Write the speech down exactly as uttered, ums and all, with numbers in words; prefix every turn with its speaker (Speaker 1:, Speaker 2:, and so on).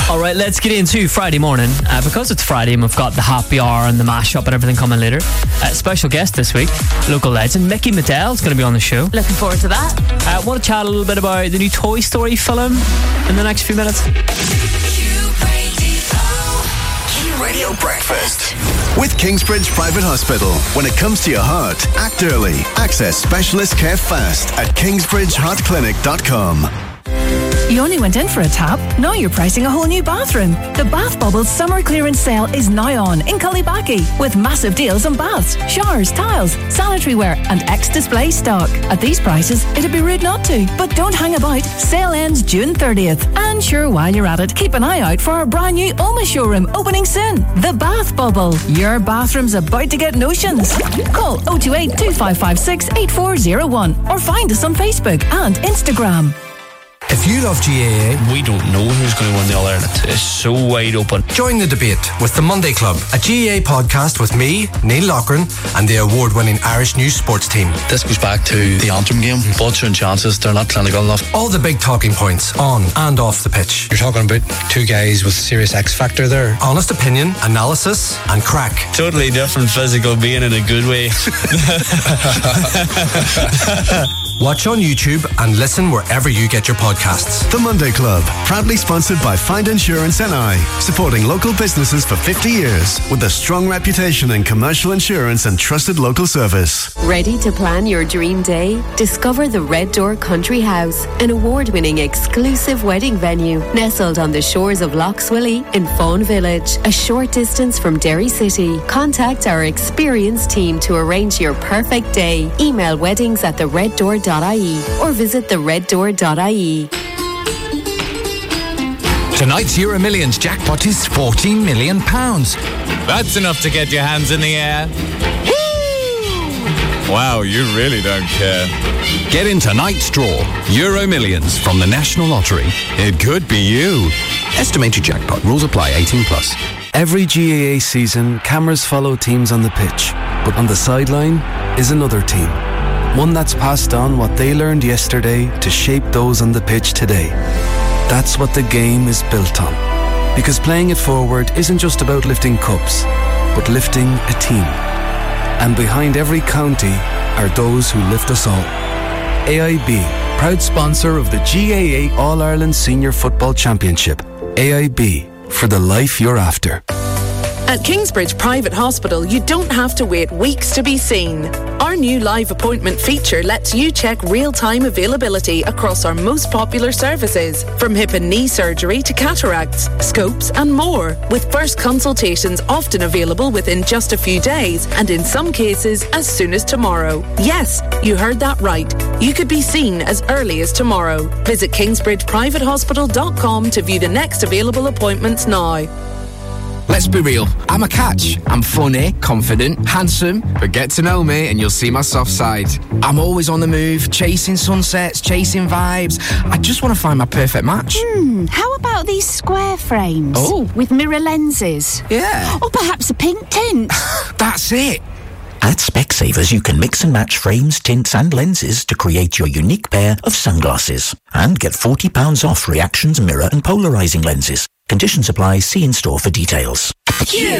Speaker 1: Alright, let's get into Friday morning. Uh, because it's Friday and we've got the happy hour and the mashup and everything coming later. Uh, special guest this week, local legend Mickey Medell is going to be on the show.
Speaker 2: Looking forward to that.
Speaker 1: I uh, want to chat a little bit about the new Toy Story film in the next few minutes.
Speaker 3: Radio Breakfast with Kingsbridge Private Hospital. When it comes to your heart, act early. Access specialist care fast at kingsbridge heart clinic dot com.
Speaker 4: You only went in for a tap, now you're pricing a whole new bathroom. The Bath Bubbles summer clearance sale is now on in Cullibaki with massive deals on baths, showers, tiles, sanitary ware and ex-display stock. At these prices, it'd be rude not to. But don't hang about, sale ends June thirtieth. And sure, while you're at it, keep an eye out for our brand new Oma showroom opening soon. The Bath Bubble. Your bathroom's about to get notions. Call oh two eight, two five five six, eight four oh one or find us on Facebook and Instagram.
Speaker 5: If you love G A A,
Speaker 6: we don't know who's going to win the All-Ireland. It's so wide open.
Speaker 5: Join the debate with the Monday Club, a G A A podcast with me, Neil Loughran, and the award-winning Irish News Sports team.
Speaker 6: This goes back to the Antrim game. Butcher and chances, they're not clinical enough.
Speaker 5: All the big talking points on and off the pitch.
Speaker 7: You're talking about two guys with serious X factor there.
Speaker 5: Honest opinion, analysis, and crack.
Speaker 6: Totally different physical being in a good way.
Speaker 5: Watch on YouTube and listen wherever you get your podcasts.
Speaker 3: The Monday Club, proudly sponsored by Find Insurance N I, supporting local businesses for fifty years with a strong reputation in commercial insurance and trusted local service.
Speaker 8: Ready to plan your dream day? Discover the Red Door Country House, an award-winning exclusive wedding venue nestled on the shores of Lough Swilly in Fawn Village, a short distance from Derry City. Contact our experienced team to arrange your perfect day. Email weddings at the red door dot I E or visit the red door dot I E.
Speaker 9: Tonight's Euro Millions jackpot is fourteen million pounds.
Speaker 10: That's enough to get your hands in the air. Woo! Wow, you really don't care.
Speaker 9: Get in tonight's draw. Euro Millions from the National Lottery. It could be you. Estimated jackpot. Rules apply. eighteen plus.
Speaker 11: Every G A A season, cameras follow teams on the pitch. But on the sideline is another team. One that's passed on what they learned yesterday to shape those on the pitch today. That's what the game is built on. Because playing it forward isn't just about lifting cups, but lifting a team. And behind every county are those who lift us all. A I B, proud sponsor of the G A A All-Ireland Senior Football Championship. A I B, for the life you're after.
Speaker 12: At Kingsbridge Private Hospital, you don't have to wait weeks to be seen. Our new live appointment feature lets you check real-time availability across our most popular services, from hip and knee surgery to cataracts, scopes and more, with first consultations often available within just a few days and in some cases as soon as tomorrow. Yes, you heard that right. You could be seen as early as tomorrow. Visit kingsbridge private hospital dot com to view the next available appointments now.
Speaker 13: Let's be real, I'm a catch. I'm funny, confident, handsome, but get to know me and you'll see my soft side. I'm always on the move, chasing sunsets, chasing vibes. I just want to find my perfect match.
Speaker 2: Hmm, how about these square frames?
Speaker 13: Oh.
Speaker 2: With mirror lenses?
Speaker 13: Yeah.
Speaker 2: Or perhaps a pink tint?
Speaker 13: That's it.
Speaker 14: At Specsavers, you can mix and match frames, tints and lenses to create your unique pair of sunglasses. And get forty pounds off Reactions mirror and polarising lenses. Conditions apply. See in store for details.